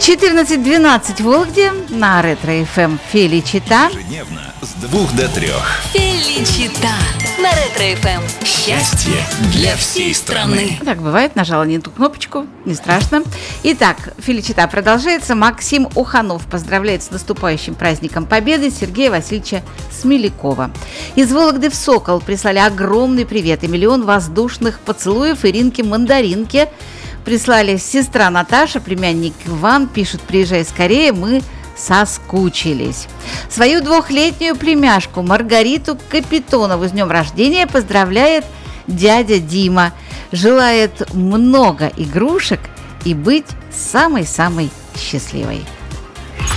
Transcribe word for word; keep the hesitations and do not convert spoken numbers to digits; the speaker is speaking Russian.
четырнадцать двенадцать в Вологде, на Ретро-эф эм Феличита. Ежедневно с двух до трех. Феличита на Ретро-эф эм. Счастье для всей страны. Так бывает, нажала не ту кнопочку, не страшно. Итак, Феличита продолжается. Максим Уханов поздравляет с наступающим праздником Победы Сергея Васильевича Смелякова. Из Вологды в Сокол прислали огромный привет и миллион воздушных поцелуев Иринке Мандаринке. Прислали сестра Наташа, племянник Иван, пишут: приезжай скорее, мы соскучились. Свою двухлетнюю племяшку Маргариту Капитонову с днем рождения поздравляет дядя Дима. Желает много игрушек и быть самой-самой счастливой.